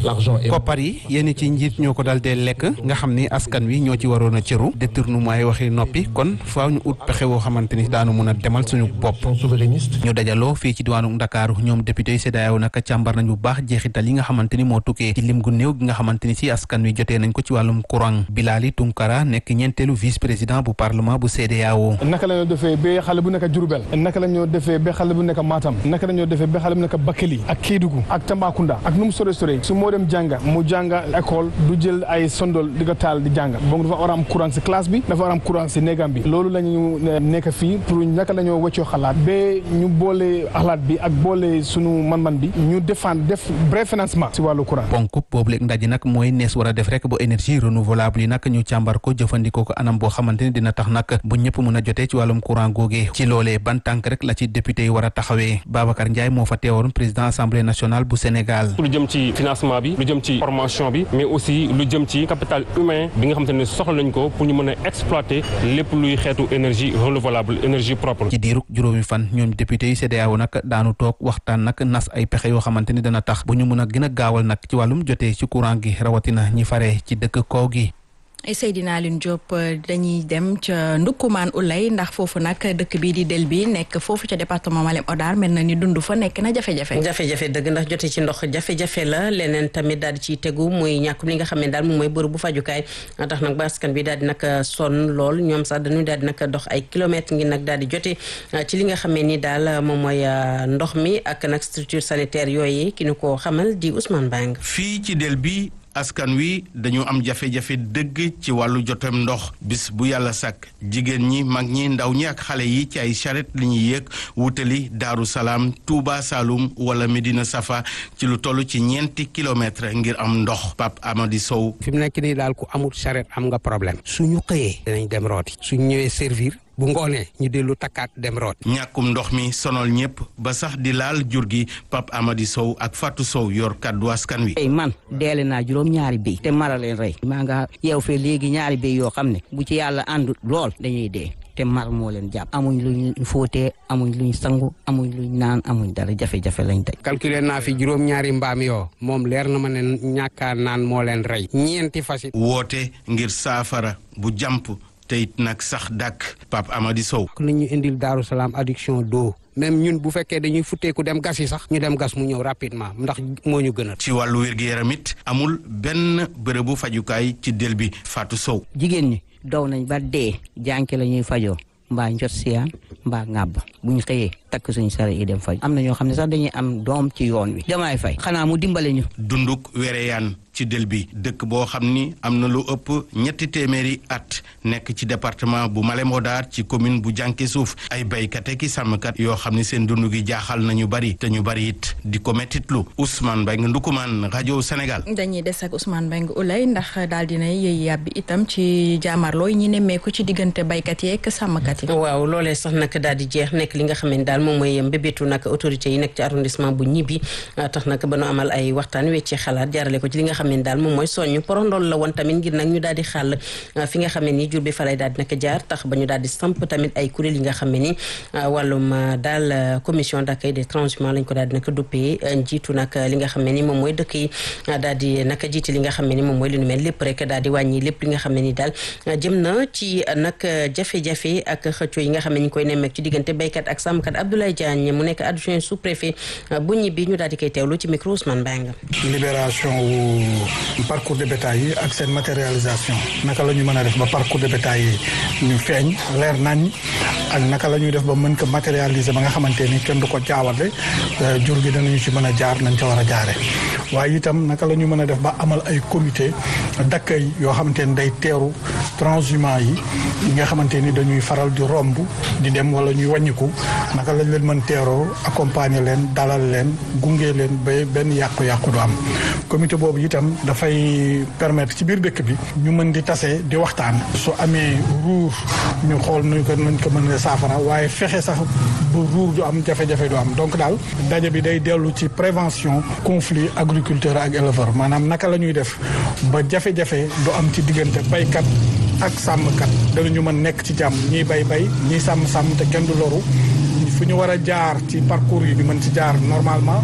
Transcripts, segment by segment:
l'argent est... koppar yi yéen ci njiit ñoo ko daal dee lekk nga xam ni askan wi ñoo ci waroon a cëru détournement yi waxi noppi kon faaw ñu ut pexe woo xamante ni daanu mën a demal suñu bopp. ñu dajaloo fii ci diwaanu Ndakaaru ñoom député yi CEDEAO nag càmbar nañ bu baax jeexital yi nga xamante ni moo tukkee ci lim gu néew gi nga xamante ni si askan wi jotee nañ ko ci wàllum courant. Bilali Tunkara nekk ñeenteelu vice président bu parlement bu CEDEAO. naka la ñoo defee ba xale bu nekk Diourbel naka la ñoo defee ba xale bu nekk Matam naka la ñoo defee ba xale bu nekk Bakel ak Kédougou ak Tambacounda ak nu mu sore su moo dem jànga mu jànga école du jël ay sondol di ko taal di jànga donc dafa war a am courant si classe bi dafa war a am courant si néegam bi loolu la ñu nekk fii pour naka la ñoo wëccoo xalaat ba ñu boole xalaat bi ak boole sunu man-man bi ñu def vrai financement si wàllu courant. ponk boobu léegi ndaje nag mooy nees war a def rek ba énergie renouvelable yi nag ñu càmbar ko jëfandikoo ko anam boo xamante ni dina tax nag bu ñëpp mën a jotee ci wàllum courant googee ci loolee ban tànk rek la ci député yi war a taxawee Babacar Ndiaye moo fa teewoon président assemblée nationale bu Sénégal. lu jëm ci financement bi lu jëm ci formation bi mais aussi lu jëm ci capital humain bi nga xamante ne soxla nañ ko pour ñu mën a exploiter lépp luy xeetu énergie renouvelable énergie propre. ci diirug juróomi fan ñoom député yi CEDEAO nag daanu toog waxtaan nag nas ay pexe yoo xamante ni dana tax bu ñu mën a gën a gaawal nag ci wàllum jotee ci courant gi rawatina ñi fare ci dëkk kaw gi. Seydina Alioune Diop dañuy dem ca Ndoukoumane Oulay ndax foofu nag dëkk bii di Del bi nekk foofu ca département Malem Hodar mel na ni dund fa nekk na jafe-jafe dëgg ndax jote ci ndox jafe-jafe la leneen tamit daal di ciy tegu muy ñàkkum li nga xam ne daal moom mooy bërëb bu fajukaay tax nag ba askan bi daal di nag sonn lool ñoom sax dañuy daal di nag dox ay kilomètres ngir nag daal di jote ci li nga xamee ni daal moom mooy ndox mi ak nag structure sanitaire yooyu ki ñu ko xamal di Ousmane Bang. fii ci Del bi askan wi dañu am jafe-jafe dëgg ci wàllu jotem ndox bis bu yàlla sàkk jigéen ñi mag ñi ndaw ñi ak xale yi ci ay charrette li ñuy yéeg wutali Daaru Salaam Touba Saloum wala Medina Safa ci lu toll ci 4 kilomètres ngir am ndox Pape Amady Sow. fi mu nekk nii daal ku amul charrette am nga problème suñu xëyee dinañ dem rooti suñu ñëwee servir bu ngoonee ñu dellu takkaat dem root. ñàkkum ndox mi sonal ñëpp ba sax di laal jur gi Pape Amady Sow ak Fatou Sow yor kàddu askan wi. tey man deele naa juróom-ñaari béy te mara leen rey maa nga yeew fee léegi ñaari béy yoo xam ne bu ci yàlla àndu lool dañuy dee te mar moo leen jàpp amuñ luñ fóotee amuñ luñ sangu amuñ luñ naan amuñ dara jafe-jafe lañ tey. calculer naa fi juróom-ñaari mbaam yoo moom leer na ma ne ñàkkaa naan moo leen rey ñeenti fas. woote ngir saafara bu jàmp te it nag sax dàkk Pape Amady Sow. nañ ñu indil Daaru Salaam adduction d'eau même ñun bu fekkee dañuy futteeku dem gas yi sax ñu dem gas mu ñëw rapidement ndax moo ñu gënal. ci wàllu wér-gu-yaram it amul benn bërëbu fajukaay ci Del bi Fatou Sow. jigéen ñi daw nañ ba dee jànke la ñuy fajoo mbaa njot siyaan mbaa ŋàbb buñ xëyee takk suñu sare yi dem faj am na ñoo xam ne sax dañuy am doom ci yoon wi Diomaye Faye xanaa mu dimbale ñu. dunduk wereyaan ci Del bi dëkk boo xam ni am na lu ëpp 200 at nekk ci département bu Malem Hodar ci commune bu Jànke Suuf ay béykat ki sàmmkat yoo xam ni seen dund gi jaaxal nañu bari te ñu bari it di ko mettitlu Ousmane Mbengue Ndoukoumane rajo Sénégal. dañuy des ak Ousmane Mbengue Oulay ndax daal dina yëy yàbbi itam ci jaamarloo ñi nemmeeku ci diggante béykat yi ak sàmmkat yi. waaw loolee sax nag daal di jeex nekk li nga xam ne daal moom mooy mbébétu nag autorité yi nekk ci arrondissement bu Ñibbi tax nag ba nu amal ay waxtaan weccee xalaat jaarale ko ci li nga xam ne daal moom mooy soññ porondool la woon tamit ngir nag ñu daal di xàll fi nga xam ne ni jur bi fa lay daal di nag jaar tax ba ñu daal di samp tamit ay kuréel yi nga xam ne ni wàllum daal commission d'accueil des transhumants lañ ko daal di nag duppee njiitu nag li nga xam ne ni moom mooy dëkk yi daal di nag jiite li nga xam ne ni moom mooy li nu mel lépp rek daal di wàññi lépp li nga xam ne ni daal jëm na ci nag jafe-jafe ak xëccoo yi nga xam ne ñu koy nemmeek ci diggante béykat ak sàmmkat Abdoulaye Diagne mu nekk adjoint sous-préfet bu Ñibbi ñu daal di koy teewlu ci micro Ousmane Bang. libération wu parcours de bétail yi ak seen matérialisation naka la ñu mën a def ba parcours de bétail yi ñu feeñ leer nañ ak naka la ñuy def ba mën ko matérialiser ba nga xamante ni kenn du ko jaawale jur gi danañu ci mën a jaar nañ ca war a jaare waaye itam naka la ñu mën a def ba amal ay comité d'accueil yoo xamante ni day teeru transhumants yi nga xamante ni dañuy faral di romb di dem wala ñuy wàññiku naka lañ leen mën teeroo accompagner leen dalal leen gunge leen ba benn yàqu-yàqu du am comité boobu itam dafay permettre ci biir dëkk bi ñu mën di tase di waxtaan su amee ruur ñu xool nañ ko mën a saafara waaye fexe sax bu ruur du am jafe-jafe du am donc daal daje bi day dellu ci prévention conflit agriculteur ak éleveur maanaam naka la ñuy def ba jafe-jafe du am ci diggante baykat ak sàmmkat danañu mën nekk ci jàmm ñiy bay ñiy sàmm te kenn du loru fu ñu war a jaar ci parcours yi ñu mën ci jaar normalement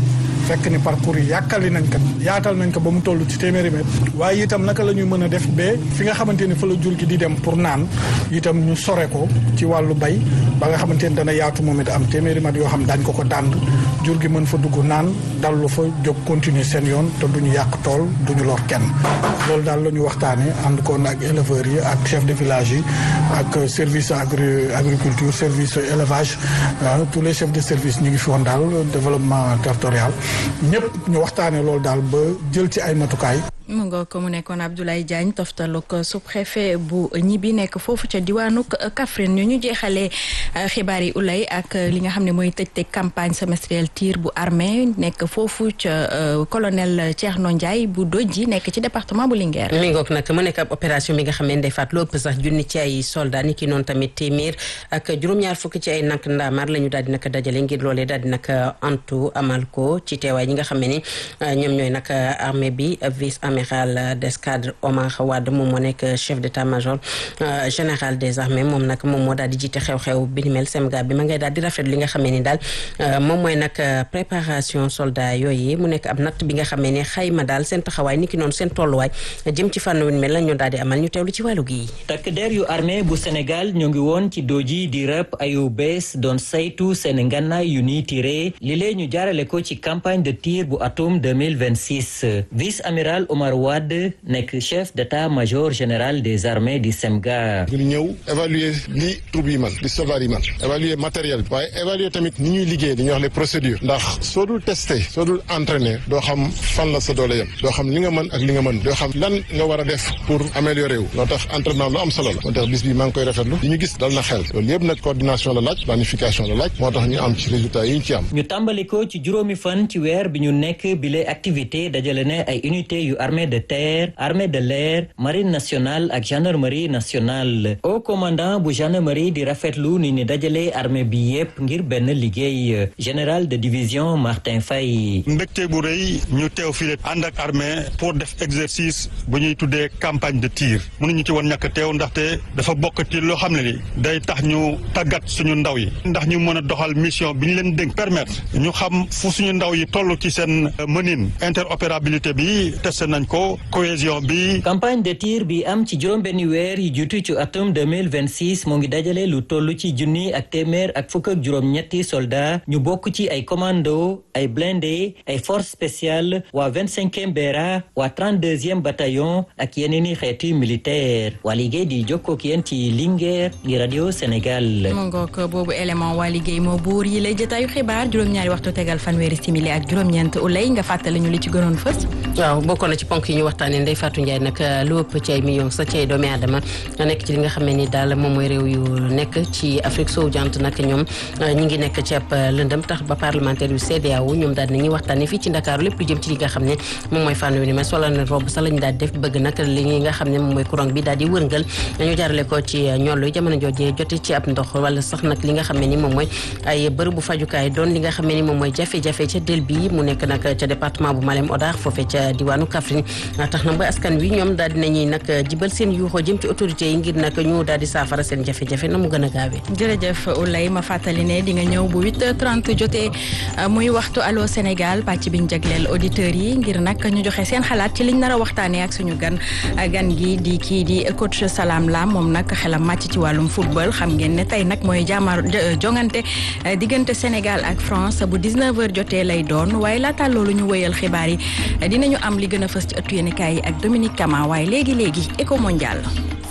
fekk ni parcours yi yaatal nañ ko ba mu toll ci téeméeri mètre waaye itam naka la ñuy mën a def ba fi nga xamante ni fa la jur gi di dem pour naan itam ñu sore ko ci wàllu bay ba nga xamante ni dana yaatu moom it am téeméeri mètre yoo xam daañ ko dànd jur gi mën fa dugg naan dallu fa jóg continuer seen yoon te duñu yàq tool duñu lor kenn loolu daal la ñu waxtaane ànd koon ak éleveurs yi ak chef de village yi ak service agriculture service élevage tous les chefs de service ñu ngi fi woon daal développement territorial ñëpp ñu waxtaane loolu daal ba jël ci ay matukaay. mu nga ko mu nekkoon Abdoulaye Diagne toftaluk sous-préfet bu ñibbi nekk foofu ca diwaanuk Kaffrine ñu jeexalee xibaar yi ulay ak li nga xam ne mooy tëjte campagne semestrielle tir bu armée nekk foofu ca colonel Thierno Ndiaye bu Dodji nekk ci département bu Linguère. mi ngoog nag mu nekk ab opération bi nga xam ne day faat lu ëpp sax junni ci ay soldats ni ki noonu tamit téeméer ak juróom-ñaar fukki ci ay nak ndaamaar la ñu daal di nag dajale ngir loolee daal di nag antu amal ko ci teewaay ñi nga xam ne ni ñoom ñooy nag armée bi vice amiral d'escadre Omar Wade moom moo nekk chef d'état-major général des armées moom nag moom moo daal di jiite xew-xew bi ni mel semga bi ma ngay daal di rafetlu li nga xam ne ni daal moom mooy nag préparation soldat yooyu mu nekk ab natt bi nga xam ne ni xayma daal seen taxawaay ni ki noonu seen tolluwaay jëm ci fànn wi mel la ñu daal di amal ñu teewlu ci wàllu gi. takk der yu armée bu Sénégal ñoo ngi woon ci Dodji di rëpp ayu bees doon saytu seen ngànnaay yu ñuy tiré li lee ñu jaarale ko ci campagne de tir bu atum 2026 vice amiral Omar Wade nekk chef d'état-major général des armées di SEMGA. ñu ñëw évaluer li troupe yi man li soldat yi man évaluer matériel bi waaye évaluer tamit ni ñuy liggéey dañuy wax les procédures ndax soo dul testé soo dul entraîné doo xam fan la sa doole yem doo xam li nga mën ak li nga mën doo xam lan nga war a def pour améliorer wu loo tax entraînement lu am solo la moo tax bis bi maa ngi koy rafetlu li ñu gis dal na xel loolu yëpp nag coordination la laaj planification la laaj moo tax ñu am ci résultats yi ñu ci am. ñu tàmbali ko ci juróomi fan ci weer bi ñu nekk bile activité dajale ne ay unités yu armée de terre armée de l'air marine nationale ak gendarmerie nationale au commandant bu gendarmerie di rafetlu ni dajale armée bi yépp ngir benn liggéey général de division Martin Faye. mbégte bu rëy ñu teew fii ànd ak armée pour def exercice bu ñuy tuddee campagne de tir mënuñu ci woon ñàkk teew ndaxte dafa bokk ci loo xam ne ni day tax ñu tàggat suñu ndaw yi ndax ñu mën a doxal mission bi ñu leen dénk permettre ñu xam fu suñu ndaw yi toll ci seen mënin interopérabilité bi testé nañ ko cohésion bi. campagne de tir bi am ci juróom-benni weer yi jiitu ci atum 2026 moo ngi dajale lu toll ci junni ak téeméer ak fukk ak juróom-ñetti soldats ñu bokk ci ay commando ay blindé ay forces spéciales waa 25e BERA waa 32e bataillon ak yeneen i xeetu militaire waa liggéey di jokkoo ak yéen ci Linguère di radio Sénégal. mu ngoog boobu élément waa liggéey moo buur yi lay jotaayu xibaar juróom-ñaari waxtu tegal fanweeri simili ak juróom-ñeent ulay nga fàttali ñu li ci gënoon fës. waaw bokkoon na ci ponk yi ñu waxtaanee Ndeye Fatou Ndiaye nag lu ëpp ci ay millions sa ci ay doomi aadama nekk ci li nga xam ne ni daal moom mooy réew yu nekk ci Afrique sowu jant nag ñoom ñi ngi nekk ci ab lëndëm tax ba parlementaire yu CEDEAO ñoom daal dinañuy waxtaanee fii ci Ndakaaru lépp lu jëm ci li nga xam ne moom mooy fànn wi ni mais solo na rob sax lañu daal def bëgg nag li nga xam ne moom mooy courant bi daal di wërngal dañu jaarale ko ci ñollu jamono joojee jote ci ab ndox wala sax nag li nga xam ne ni moom mooy ay bërëbu fajukaay doon li nga xam ne ni moom mooy jafe-jafe ca del bi mu nekk nag ca département bu Malem Hodar foofee ca diwaanu Kaffrine tax na ba askan wi ñoom daal dinañuy nag jibal seen yuuxoo jëm ci autorités yi ngir nag ñu daal di saafara seen jafe-jafe na mu gën a gaawee. jërëjëf Oulay ma fàttali ne di nga ñëw bu 8h30 jotee muy waxtu Allô Sénégal pàcc bi ñu jagleel auditeurs yi ngir nag ñu joxe seen xalaat ci liñ nar a waxtaanee ak suñu gan gi di kii di coach Salam Lam moom nag xelam màcc ci wàllum football xam ngeen ne tey nag mooy jongante diggante Sénégal ak France bu 19h jotee lay doon waaye laata loolu ñu wëyal xibaar yi dinañu am li gën a fës ci ëttu yéenekaay yi ak Dominique Kama waaye léegi Éco Mondial.